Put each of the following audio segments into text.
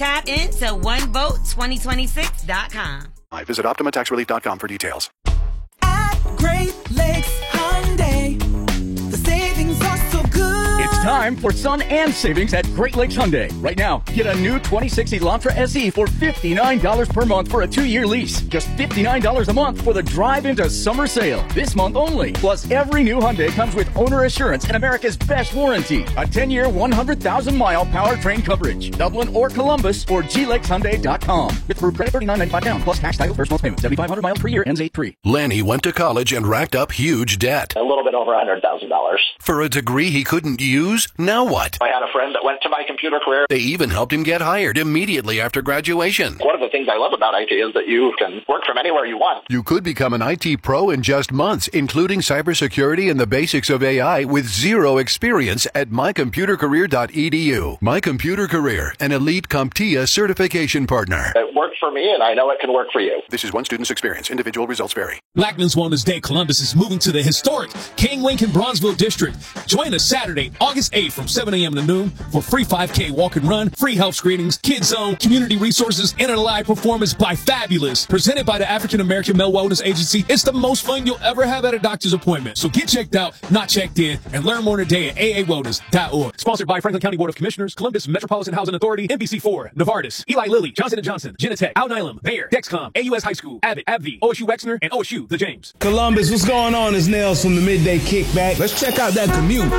Tap into OneVote2026.com. Visit OptimaTaxRelief.com for details. At Great Lakes Hyundai, the savings are so good. It's time for sun and savings at Great Lakes Hyundai. Right now, get a new 2060 Elantra SE for $59 per month for a 2-year lease. Just $59 a month for the drive into summer sale. This month only. Plus, every new Hyundai comes with owner assurance and America's best warranty. A 10-year, 100,000-mile powertrain coverage. Dublin or Columbus or glakeshyundai.com. With approved credit $39.95 down. Plus tax, title, first month payment. 7,500 miles per year. Ends 8-3. Lanny went to college and racked up huge debt. A little bit over $100,000. For a degree he couldn't use? Now what? I had a friend that went to My Computer Career. They even helped him get hired immediately after graduation. One of the things I love about IT is that you can work from anywhere you want. You could become an IT pro in just months, including cybersecurity and the basics of AI with zero experience at mycomputercareer.edu. My Computer Career, an elite CompTIA certification partner. It worked for me, and I know it can work for you. This is one student's experience. Individual results vary. Blackman's Wellness Day Columbus is moving to the historic King Lincoln Bronzeville District. Join us Saturday, August 8th from 7 a.m. to noon for free 5K walk and run, free health screenings, kids zone, community resources, and a live performance by Fabulous. Presented by the African American Male Wellness Agency. It's the most fun you'll ever have at a doctor's appointment. So get checked out, not checked in, and learn more today at aawellness.org. Sponsored by Franklin County Board of Commissioners, Columbus Metropolitan Housing Authority, NBC4, Novartis, Eli Lilly, Johnson & Johnson, Genentech, Al Nylam, Bayer, Dexcom, AUS High School, Abbott, AbbVie, OSU Wexner, and OSU The James. Columbus, what's going on? It's Nails from the Midday Kickback. Let's check out that commute.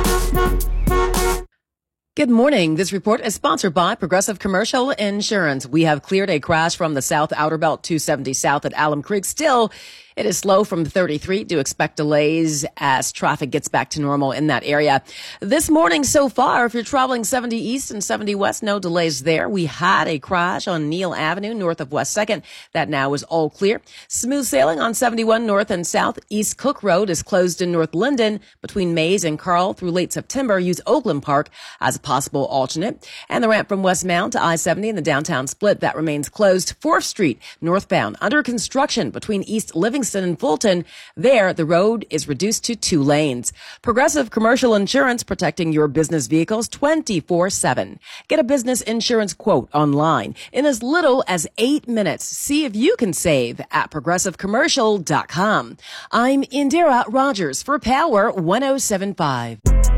Good morning. This report is sponsored by Progressive Commercial Insurance. We have cleared a crash from the South Outer Belt 270 South at Alum Creek. Still, it is slow from 33. Do expect delays as traffic gets back to normal in that area. This morning so far, if you're traveling 70 East and 70 West, no delays there. We had a crash on Neal Avenue north of West 2nd. That now is all clear. Smooth sailing on 71 North and South. East Cook Road is closed in North Linden between Mays and Carl through late September. Use Oakland Park as a possible alternate. And the ramp from Westmount to I-70 in the downtown split, that remains closed. 4th Street northbound under construction between East Livingston and Fulton. There, the road is reduced to 2 lanes. Progressive Commercial Insurance, protecting your business vehicles 24/7. Get a business insurance quote online in as little as 8 minutes. See if you can save at progressivecommercial.com. I'm Indira Rogers for Power 107.5.